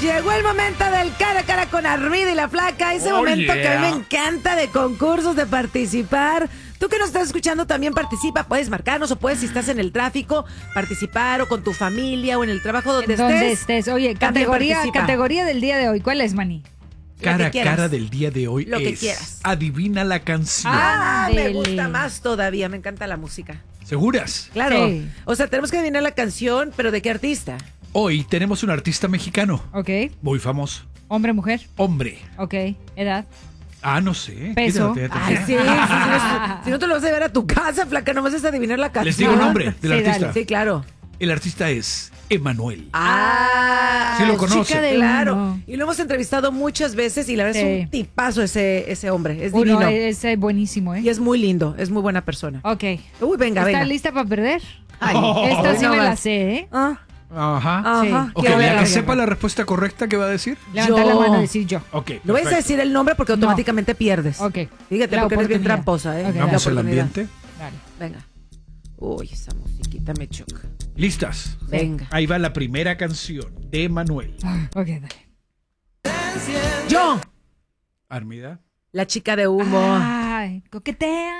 Llegó el momento del cara a cara con Armida y la Flaca. Ese momento que a mí me encanta de concursos, de participar. Tú que nos estás escuchando también participa. Puedes marcarnos o puedes, si estás en el tráfico, participar o con tu familia o en el trabajo donde estés. Oye, categoría del día de hoy. ¿Cuál es, Manny? Cara a cara del día de hoy lo es que quieras. Adivina la canción. Me gusta más todavía. Me encanta la música. ¿Seguras? Claro. Sí. O sea, tenemos que adivinar la canción, pero ¿de qué artista? Hoy tenemos un artista mexicano. Ok. Muy famoso. Hombre, mujer. Hombre. Ok. Edad. No sé. Peso. Ay, sí. Si no te lo vas a llevar a tu casa, Flaca, nomás es adivinar la canción. Les digo el nombre del artista. Dale. Sí, claro. El artista es Emanuel. Sí lo conoce. Chica de Claro. uno. Y lo hemos entrevistado muchas veces y la verdad Sí. es un tipazo ese hombre. Es divino. Uno es buenísimo, Y es muy lindo. Es muy buena persona. Ok. Uy, venga, ¿Estás venga. lista para perder? Ay, Esta sí no me la más. sé, ¿eh? Ajá. Sí. Ok, Qué la buena. que sepa la respuesta correcta, ¿qué va a decir? Levantar la mano y decir yo. Ok. No vayas a decir el nombre porque automáticamente pierdes. Ok. Fíjate, La porque eres bien oportunidad. tramposa, ¿eh? Ok. La Vamos al oportunidad. ambiente. Dale. Venga. Uy, esa musiquita me choca. ¿Listas? Venga. Ahí va la primera canción de Emanuel. Ok, dale. Yo, Armida. la chica de humo. Ay, coquetea.